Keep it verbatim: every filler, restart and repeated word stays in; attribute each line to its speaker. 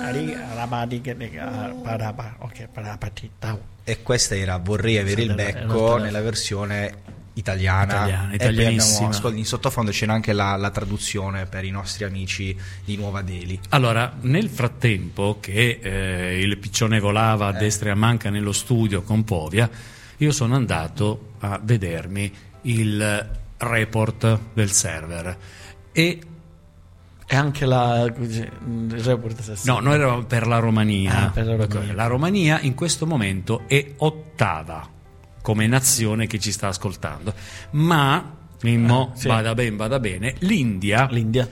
Speaker 1: E questa era Vorrei avere il becco nella versione italiana,
Speaker 2: italiana
Speaker 1: e poi abbiamo,
Speaker 2: italianissima.
Speaker 1: ascol- in sottofondo c'era anche la, la traduzione per i nostri amici di Nuova Delhi.
Speaker 2: Allora, nel frattempo che eh, il piccione volava a
Speaker 1: Eh.
Speaker 2: destra e a manca nello studio con Povia, io sono andato a vedermi il report del server e
Speaker 3: E anche la il report stesso.
Speaker 2: no, noi eravamo per la Romania.
Speaker 3: Ah, per la Romania.
Speaker 2: La Romania in questo momento è ottava come nazione che ci sta ascoltando, ma Mimmo,
Speaker 3: Ah, sì.
Speaker 2: vada ben, vada bene, l'India
Speaker 3: L'India